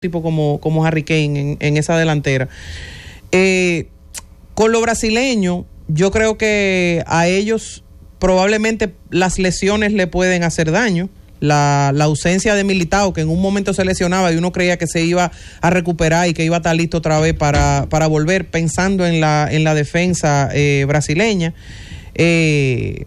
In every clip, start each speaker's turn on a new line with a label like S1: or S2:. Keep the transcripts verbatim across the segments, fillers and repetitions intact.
S1: tipo como, como Harry Kane en, en esa delantera. Eh, con lo brasileño, yo creo que a ellos probablemente las lesiones le pueden hacer daño. La, la ausencia de Militao, que en un momento se lesionaba y uno creía que se iba a recuperar y que iba a estar listo otra vez para, para volver, pensando en la, en la defensa eh, brasileña. Eh,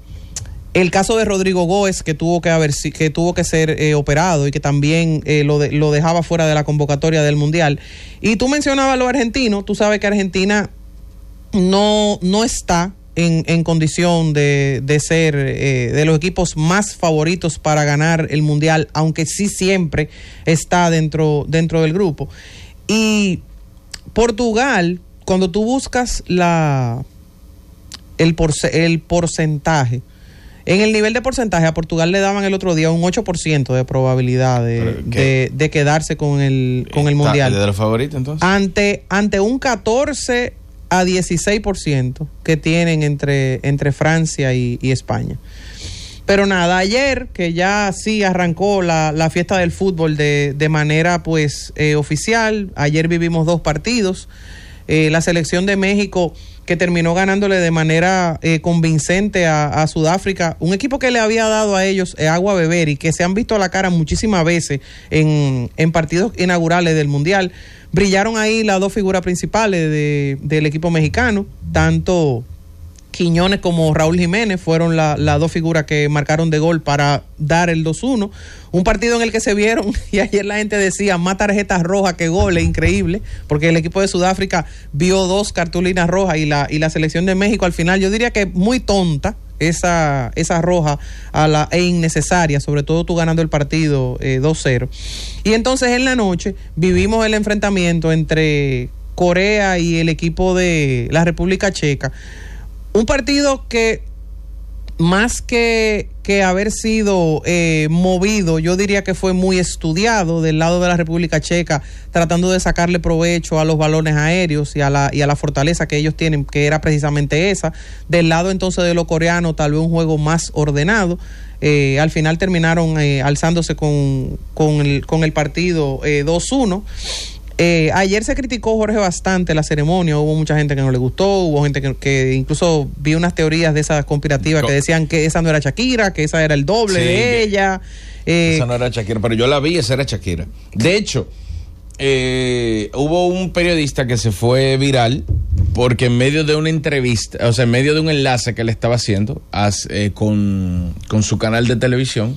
S1: el caso de Rodrigo Góez, que tuvo que haber que tuvo que ser eh, operado y que también eh, lo, de, lo dejaba fuera de la convocatoria del Mundial. Y tú mencionabas lo argentino. Tú sabes que Argentina no, no está En, en condición de, de ser eh, de los equipos más favoritos para ganar el Mundial, aunque sí siempre está dentro, dentro del grupo. Y Portugal, cuando tú buscas la el, porce, el porcentaje, en el nivel de porcentaje, a Portugal le daban el otro día un ocho por ciento de probabilidad de, de, de quedarse con el, con el Mundial.
S2: ¿De los favoritos entonces?
S1: Ante, ante un catorce a dieciséis por ciento que tienen entre, entre Francia y, y España. Pero nada, ayer que ya sí arrancó la, la fiesta del fútbol de, de manera pues eh, oficial, ayer vivimos dos partidos, eh, la selección de México que terminó ganándole de manera eh, convincente a, a Sudáfrica, un equipo que le había dado a ellos eh, agua a beber y que se han visto a la cara muchísimas veces en, en partidos inaugurales del Mundial. Brillaron ahí las dos figuras principales de, del equipo mexicano, tanto Quiñones como Raúl Jiménez fueron las la dos figuras que marcaron de gol para dar el dos uno. Un partido en el que se vieron, y ayer la gente decía, más tarjetas rojas que goles, increíble, porque el equipo de Sudáfrica vio dos cartulinas rojas y la, y la selección de México al final, yo diría que muy tonta, esa esa roja a la, e innecesaria, sobre todo tú ganando el partido eh, dos cero. Y entonces en la noche vivimos el enfrentamiento entre Corea y el equipo de la República Checa. Un partido que más que, que haber sido eh, movido, yo diría que fue muy estudiado del lado de la República Checa, tratando de sacarle provecho a los balones aéreos y a la, y a la fortaleza que ellos tienen, que era precisamente esa. Del lado entonces de los coreanos, tal vez un juego más ordenado. Eh, al final terminaron eh, alzándose con, con, el, con el partido eh, dos uno. Eh, ayer se criticó, Jorge, bastante la ceremonia. Hubo mucha gente que no le gustó, hubo gente que, que incluso vi unas teorías de esas conspirativas que decían que esa no era Shakira, que esa era el doble sí, de ella.
S2: Eh, esa no era Shakira, pero yo la vi, esa era Shakira. De hecho, eh, hubo un periodista que se fue viral porque en medio de una entrevista, o sea, en medio de un enlace que le estaba haciendo as, eh, con, con su canal de televisión,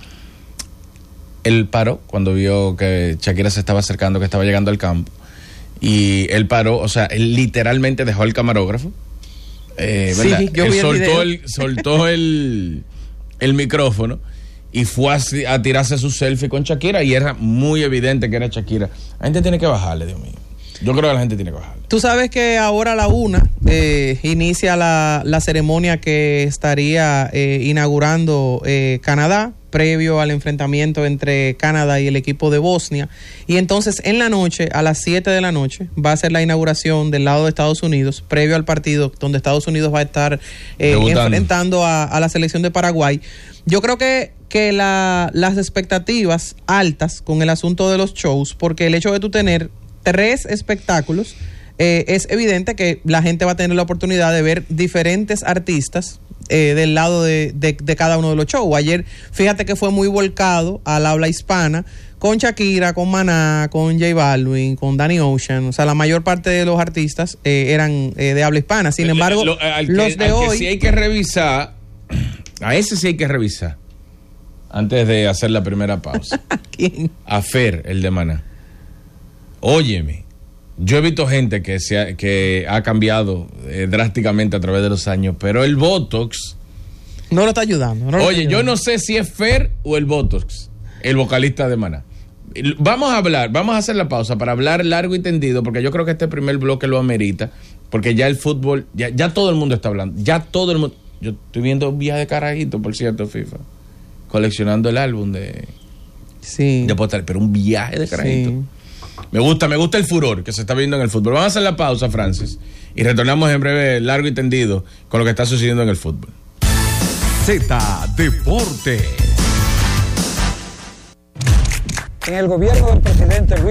S2: él paró cuando vio que Shakira se estaba acercando, que estaba llegando al campo. Y él paró, o sea, él literalmente dejó el camarógrafo. Eh, ¿verdad? Sí, yo él vi soltó, el, el, soltó el, el micrófono y fue a, a tirarse su selfie con Shakira. Y era muy evidente que era Shakira. La gente tiene que bajarle, Dios mío. Yo creo que la gente tiene que bajarle.
S1: Tú sabes que ahora a la una eh, inicia la, la ceremonia que estaría eh, inaugurando eh, Canadá, previo al enfrentamiento entre Canadá y el equipo de Bosnia. Y entonces en la noche, a las siete de la noche, va a ser la inauguración del lado de Estados Unidos, previo al partido donde Estados Unidos va a estar eh, enfrentando a, a la selección de Paraguay. Yo creo que, que la, las expectativas altas con el asunto de los shows, porque el hecho de tú tener tres espectáculos, eh, es evidente que la gente va a tener la oportunidad de ver diferentes artistas eh, del lado de, de, de cada uno de los shows. Ayer, fíjate que fue muy volcado al habla hispana, con Shakira, con Maná, con J Balvin, con Danny Ocean. O sea, la mayor parte de los artistas eh, eran eh, de habla hispana. Sin embargo,
S2: Lo, al que,
S1: los de
S2: al
S1: hoy...
S2: que sí hay que revisar, a ese sí hay que revisar, antes de hacer la primera pausa.
S1: ¿Quién?
S2: A Fer, el de Maná. Óyeme, yo he visto gente que se ha, que ha cambiado eh, drásticamente a través de los años, pero el Botox
S1: no lo está ayudando. No lo
S2: oye,
S1: está ayudando.
S2: Yo no sé si es Fer o el Botox, el vocalista de Maná. Vamos a hablar, vamos a hacer la pausa para hablar largo y tendido, porque yo creo que este primer bloque lo amerita, porque ya el fútbol, ya, ya todo el mundo está hablando, ya todo el mundo. Yo estoy viendo un viaje de carajito, por cierto, FIFA, coleccionando el álbum de,
S1: sí.
S2: de postal, pero un viaje de carajito. Sí. Me gusta, me gusta el furor que se está viendo en el fútbol. Vamos a hacer la pausa, Francis, y retornamos en breve, largo y tendido, con lo que está sucediendo en el fútbol.
S3: Z Deportes. en el gobierno del presidente Luis